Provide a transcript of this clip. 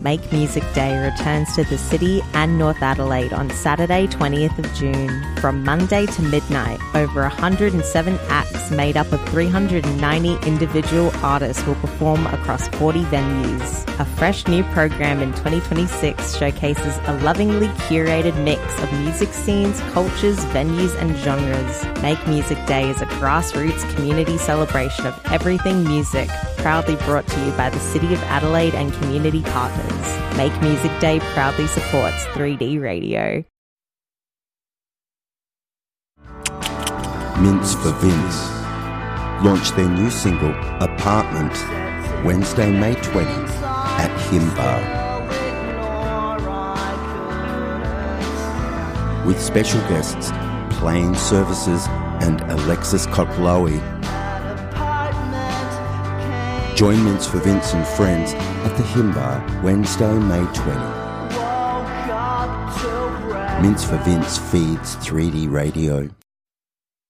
Make Music Day returns to the city and North Adelaide on Saturday 20th of June. From Monday to midnight, over 107 acts made up of 390 individual artists will perform across 40 venues. A fresh new program in 2026 showcases a lovingly curated mix of music scenes, cultures, venues and genres. Make Music Day is a grassroots community celebration of everything music, proudly brought to you by the City of Adelaide and community partners. Make Music Day proudly supports 3D Radio. Mints for Vince launched their new single, Apartment, Wednesday, May 20 at Himbar. With special guests, Plain Services and Alexis Koplowy. Join Mints for Vince and friends at the Himbar, Wednesday, May 20. Mints for Vince feeds 3D Radio.